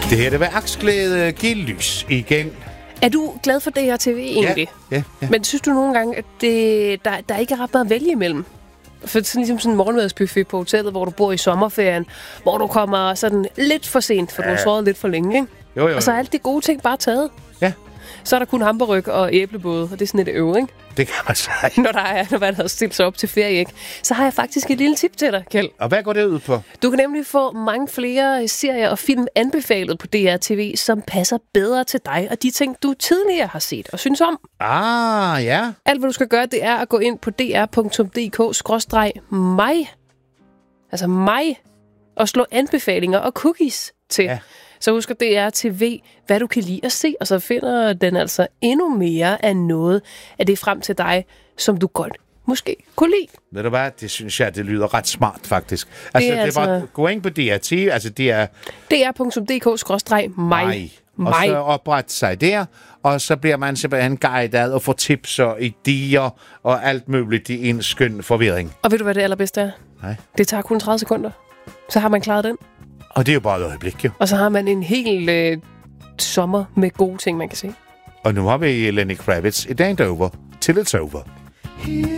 Det her, det var Aksglæde Gildlys igen. Er du glad for DR-TV egentlig? Ja. Men synes du nogle gange, at der ikke er ret meget at vælge imellem? For sådan ligesom sådan en morgenmadsbuffet på hotellet, hvor du bor i sommerferien, hvor du kommer sådan lidt for sent, for du har sovet lidt for længe, ikke? Jo. Og så er alle de gode ting bare taget. Ja. Så er der kun hamburg og æblebåde, og det er sådan et øve, ikke? Det kan man sige. Når man har stillet sig op til ferie, ikke? Så har jeg faktisk et lille tip til dig, Kjeld. Og hvad går det ud på? Du kan nemlig få mange flere serier og film anbefalet på DR-TV, som passer bedre til dig og de ting, du tidligere har set og synes om. Ja. Alt, hvad du skal gøre, det er at gå ind på dr.dk/mig. Altså mig. Og slå anbefalinger og cookies til. Ja. Så husk DR-TV, hvad du kan lide at se, og så finder den altså endnu mere af noget af det frem til dig, som du godt måske kunne lide. Ved du hvad? Det synes jeg, det lyder ret smart, faktisk. Altså, det er bare gå ind på DR-TV, altså det er dr.dk/mig. Og så oprette sig der, og så bliver man simpelthen guidet og får tips og idéer og alt muligt i en skøn forvirring. Og ved du, hvad det allerbedste er? Nej. Det tager kun 30 sekunder. Så har man klaret den. Og det er jo bare et øjeblik, jo. Og så har man en hel sommer med gode ting, man kan se. Og nu har vi Lenny Kravitz. It ain't over till it's over.